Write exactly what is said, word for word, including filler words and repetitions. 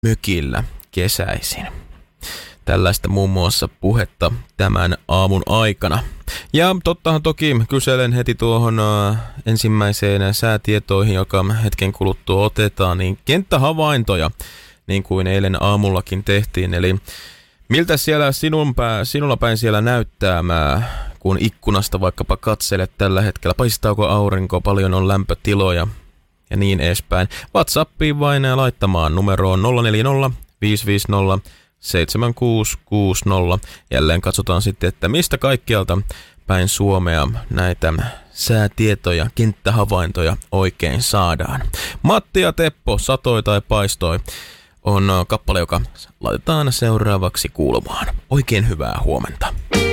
mökillä kesäisin. Tällaista muun muassa puhetta tämän aamun aikana. Ja tottahan toki kyselen heti tuohon uh, ensimmäiseen säätietoihin, joka hetken kuluttua otetaan, niin kenttähavaintoja, niin kuin eilen aamullakin tehtiin. Eli miltä siellä sinun pää, sinulla päin siellä näyttää, mä, kun ikkunasta vaikkapa katselet tällä hetkellä, paistaako aurinko, paljon on lämpötiloja ja niin edespäin. WhatsAppiin vain laittamaan numeroon nolla neljä nolla viisi viisi nolla seitsemän kuusi kuusi nolla. Jälleen katsotaan sitten, että mistä kaikkialta päin Suomea näitä säätietoja, kenttähavaintoja oikein saadaan. Matti ja Teppo, satoi tai paistoi, on kappale, joka laitetaan seuraavaksi kuulumaan. Oikein hyvää huomenta.